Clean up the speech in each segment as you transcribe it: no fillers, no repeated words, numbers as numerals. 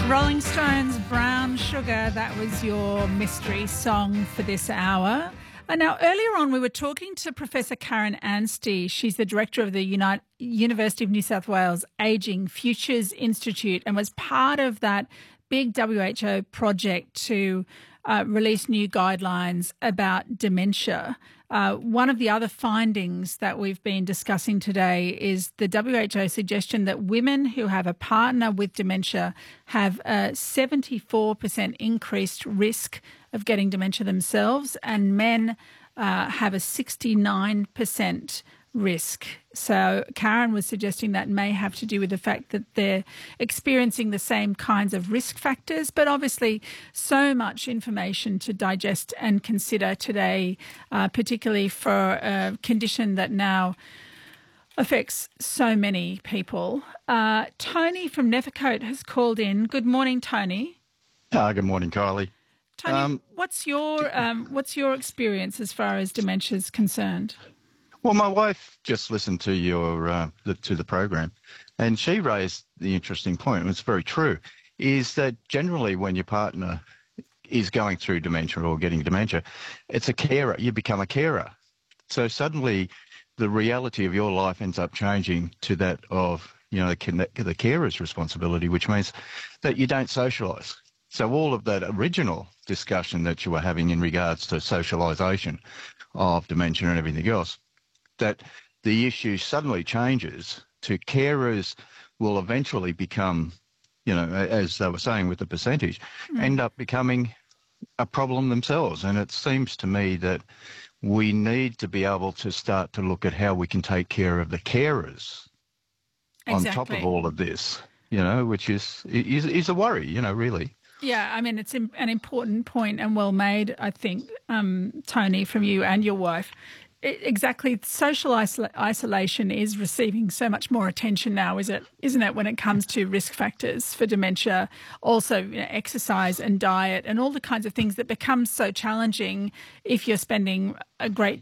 Rolling Stones, Brown Sugar, that was your mystery song for this hour. And now, earlier on, we were talking to Professor Karen Anstey. She's the director of the University of New South Wales Ageing Futures Institute and was part of that big WHO project to release new guidelines about dementia. One of the other findings that we've been discussing today is the WHO suggestion that women who have a partner with dementia have a 74% increased risk of getting dementia themselves, and men have a 69% risk. So Karen was suggesting that may have to do with the fact that they're experiencing the same kinds of risk factors, but obviously so much information to digest and consider today, particularly for a condition that now affects so many people. Tony from Nethercote has called in. Good morning, Tony. Good morning, Kylie. Tony, what's your experience as far as dementia is concerned? Well, my wife just listened to the program, and she raised the interesting point, and it's very true, is that generally when your partner is going through dementia or getting dementia, it's a carer. You become a carer. So suddenly the reality of your life ends up changing to that of, the carer's responsibility, which means that you don't socialise. So all of that original discussion that you were having in regards to socialisation of dementia and everything else, that the issue suddenly changes to carers will eventually become, as they were saying with the percentage, end up becoming a problem themselves. And it seems to me that we need to be able to start to look at how we can take care of the carers on top of all of this, which is a worry, really. Yeah, I mean, it's an important point and well made, I think, Tony, from you and your wife. Exactly. Social isolation is receiving so much more attention now, isn't it, when it comes to risk factors for dementia, also exercise and diet and all the kinds of things that become so challenging if you're spending a great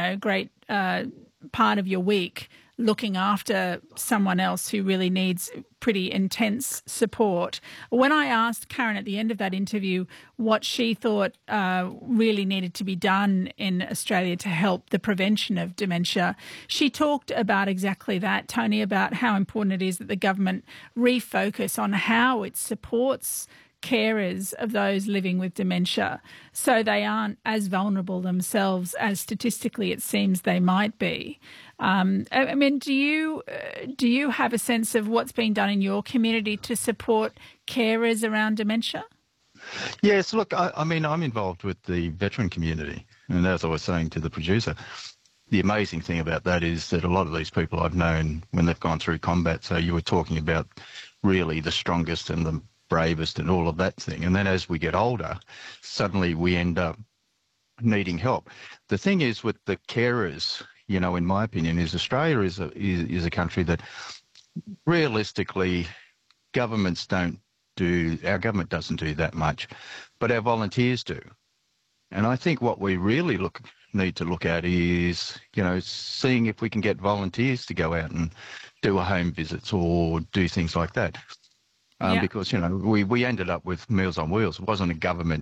part of your week looking after someone else who really needs pretty intense support. When I asked Karen at the end of that interview what she thought really needed to be done in Australia to help the prevention of dementia, she talked about exactly that, Tony, about how important it is that the government refocus on how it supports carers of those living with dementia so they aren't as vulnerable themselves as statistically it seems they might be. I mean, do you have a sense of what's being done in your community to support carers around dementia? Yes, look, I'm involved with the veteran community, and as I was saying to the producer, the amazing thing about that is that a lot of these people I've known when they've gone through combat, so you were talking about really the strongest and the bravest and all of that thing. And then as we get older, suddenly we end up needing help. The thing is with the carers, in my opinion, is Australia is a country that realistically our government doesn't do that much, but our volunteers do. And I think what we really need to look at is, seeing if we can get volunteers to go out and do a home visits or do things like that. Because, we ended up with Meals on Wheels. It wasn't a government,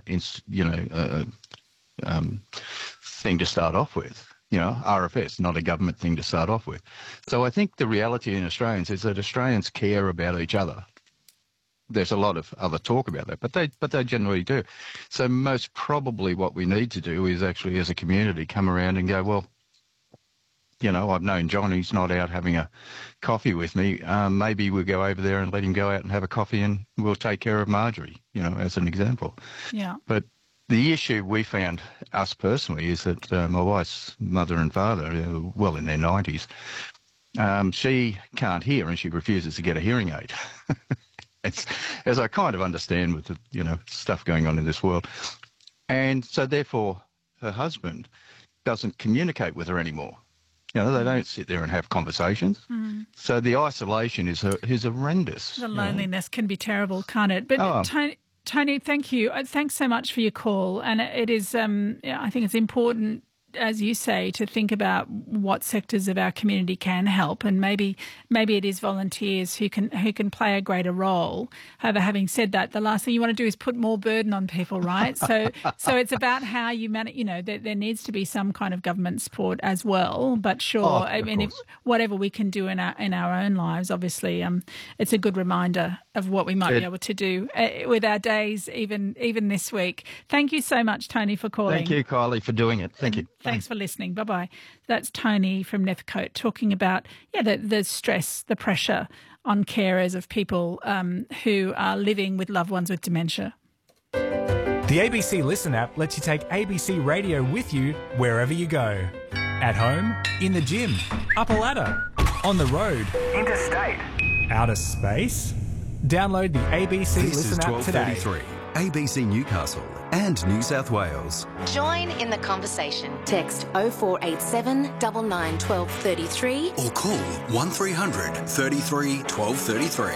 thing to start off with. RFS, not a government thing to start off with. So I think the reality in Australians is that Australians care about each other. There's a lot of other talk about that, but they generally do. So most probably what we need to do is actually as a community come around and go, well, I've known John, he's not out having a coffee with me. Maybe we'll go over there and let him go out and have a coffee and we'll take care of Marjorie, as an example. Yeah. But the issue we found, us personally, is that my wife's mother and father, well in their 90s, she can't hear and she refuses to get a hearing aid. It's, as I kind of understand with the, stuff going on in this world. And so therefore her husband doesn't communicate with her anymore. They don't sit there and have conversations. So the isolation is horrendous. The loneliness can be terrible, can't it? But Tony, thank you. Thanks so much for your call. And it is, I think it's important as you say, to think about what sectors of our community can help, and maybe it is volunteers who can play a greater role. However, having said that, the last thing you want to do is put more burden on people, right? So it's about how you manage. You know, there needs to be some kind of government support as well. But sure, I mean, whatever we can do in our own lives, obviously, it's a good reminder of what we might be able to do with our days, even this week. Thank you so much, Tony, for calling. Thank you, Kylie, for doing it. Thank you. Thanks for listening. Bye-bye. That's Tony from Nethercote talking about the stress, the pressure on carers of people who are living with loved ones with dementia. The ABC Listen app lets you take ABC Radio with you wherever you go. At home, in the gym, up a ladder, on the road, interstate, outer space. Download the ABC Listen app today. This is 12:33, ABC Newcastle and New South Wales. Join in the conversation. Text 0487 99 12 33 Or call 1300 33 12 33.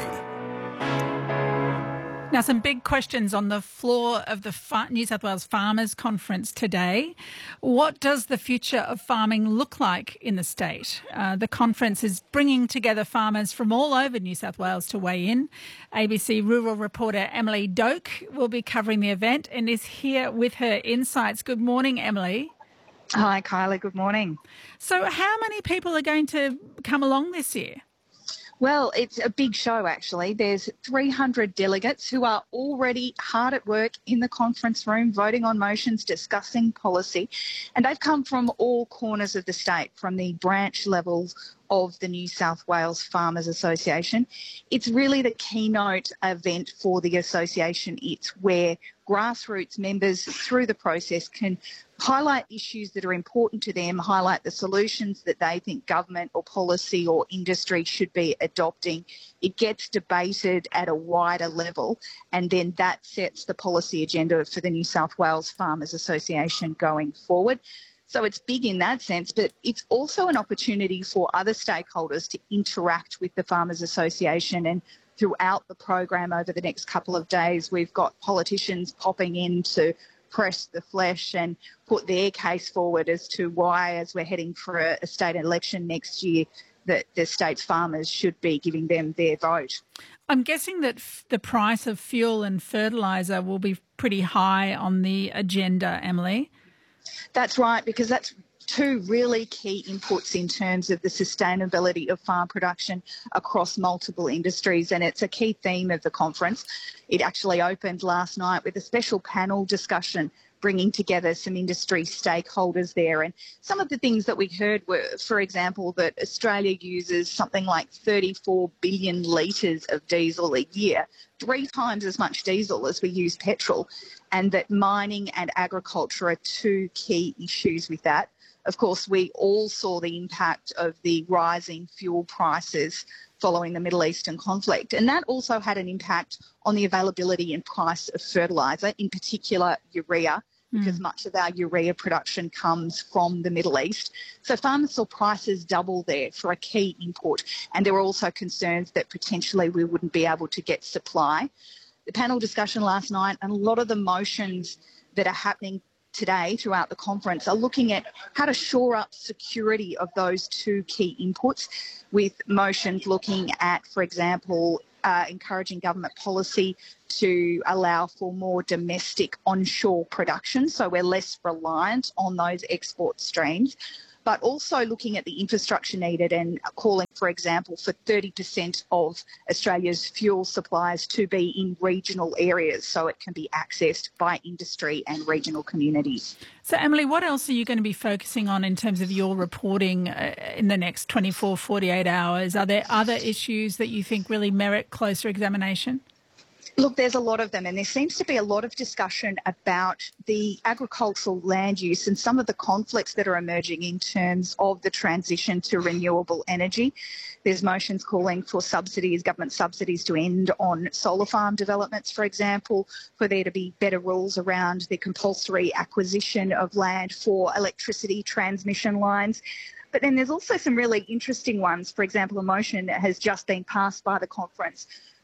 Now, some big questions on the floor of the New South Wales Farmers Conference today. What does the future of farming look like in the state? The conference is bringing together farmers from all over New South Wales to weigh in. ABC rural reporter Emily Doak will be covering the event and is here with her insights. Good morning, Emily. Hi, Kylie. Good morning. So how many people are going to come along this year? Well, it's a big show, actually. There's 300 delegates who are already hard at work in the conference room, voting on motions, discussing policy. And they've come from all corners of the state, from the branch levels of the New South Wales Farmers Association. It's really the keynote event for the association. It's where grassroots members through the process can highlight issues that are important to them, highlight the solutions that they think government or policy or industry should be adopting. It gets debated at a wider level, and then that sets the policy agenda for the New South Wales Farmers Association going forward. So it's big in that sense, but it's also an opportunity for other stakeholders to interact with the Farmers Association. And throughout the program over the next couple of days, we've got politicians popping in to press the flesh and put their case forward as to why, as we're heading for a state election next year, that the state's farmers should be giving them their vote. I'm guessing that the price of fuel and fertiliser will be pretty high on the agenda, Emily. That's right, because that's two really key inputs in terms of the sustainability of farm production across multiple industries, and it's a key theme of the conference. It actually opened last night with a special panel discussion bringing together some industry stakeholders there. And some of the things that we heard were, for example, that Australia uses something like 34 billion litres of diesel a year, 3 times as much diesel as we use petrol, and that mining and agriculture are two key issues with that. Of course, we all saw the impact of the rising fuel prices following the Middle Eastern conflict, and that also had an impact on the availability and price of fertiliser, in particular urea, because much of our urea production comes from the Middle East. So farmers saw prices double there for a key input, and there were also concerns that potentially we wouldn't be able to get supply. The panel discussion last night, and a lot of the motions that are happening today throughout the conference are looking at how to shore up security of those two key inputs, with motions looking at, for example, encouraging government policy to allow for more domestic onshore production, so we're less reliant on those export streams, but also looking at the infrastructure needed and calling, for example, for 30% of Australia's fuel supplies to be in regional areas so it can be accessed by industry and regional communities. So, Emily, what else are you going to be focusing on in terms of your reporting in the next 24, 48 hours? Are there other issues that you think really merit closer examination? Look, there's a lot of them, and there seems to be a lot of discussion about the agricultural land use and some of the conflicts that are emerging in terms of the transition to renewable energy. There's motions calling for subsidies, government subsidies, to end on solar farm developments, for example, for there to be better rules around the compulsory acquisition of land for electricity transmission lines. But then there's also some really interesting ones. For example, a motion that has just been passed by the conference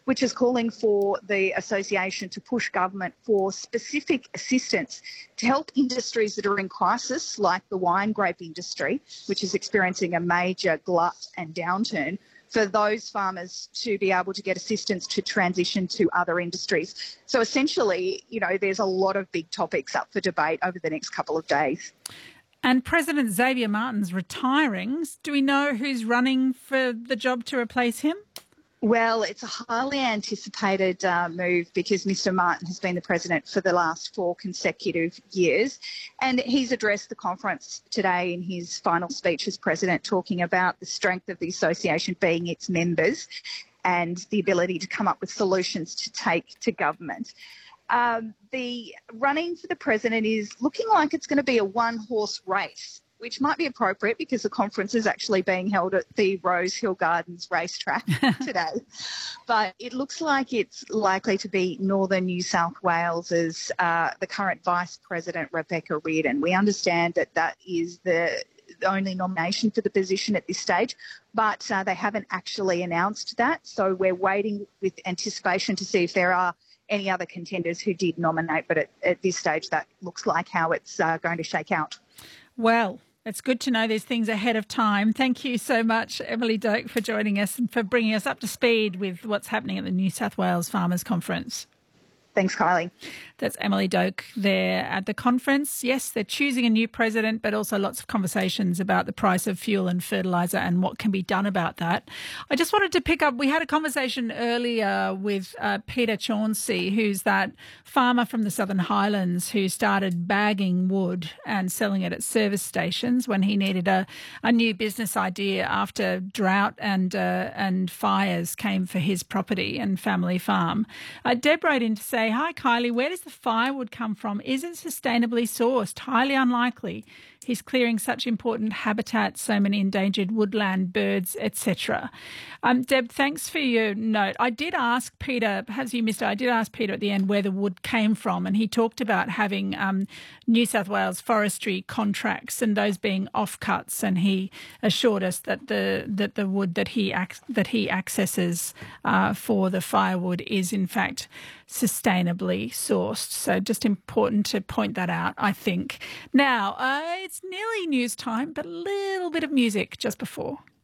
which is calling for the association to push government for specific assistance to help industries that are in crisis, like the wine grape industry, which is experiencing a major glut and downturn, for those farmers to be able to get assistance to transition to other industries. So essentially, there's a lot of big topics up for debate over the next couple of days. And President Xavier Martin's retiring. Do we know who's running for the job to replace him? Well, it's a highly anticipated move because Mr Martin has been the president for the last 4 consecutive years, and he's addressed the conference today in his final speech as president, talking about the strength of the association being its members and the ability to come up with solutions to take to government. The running for the president is looking like it's going to be a one-horse race, which might be appropriate because the conference is actually being held at the Rose Hill Gardens racetrack today. But it looks like it's likely to be Northern New South Wales as the current Vice President, Rebecca Reardon. We understand that is the only nomination for the position at this stage, but they haven't actually announced that. So we're waiting with anticipation to see if there are any other contenders who did nominate. But at this stage, that looks like how it's going to shake out. Well, it's good to know these things ahead of time. Thank you so much, Emily Doak, for joining us and for bringing us up to speed with what's happening at the New South Wales Farmers Conference. Thanks, Kylie. That's Emily Doak there at the conference. Yes, they're choosing a new president, but also lots of conversations about the price of fuel and fertiliser and what can be done about that. I just wanted to pick up, we had a conversation earlier with Peter Chauncey, who's that farmer from the Southern Highlands who started bagging wood and selling it at service stations when he needed a new business idea after drought and fires came for his property and family farm. Deb wrote in to say, "Hi Kylie, where does the firewood come from? Is it sustainably sourced? Highly unlikely. He's clearing such important habitat, so many endangered woodland, birds, etc." Deb, thanks for your note. I did ask Peter, perhaps you missed it, I did ask Peter at the end where the wood came from, and he talked about having New South Wales forestry contracts and those being offcuts, and he assured us that the wood that he accesses for the firewood is in fact sustainably sourced. So just important to point that out, I think. Now, it's nearly news time, but a little bit of music just before.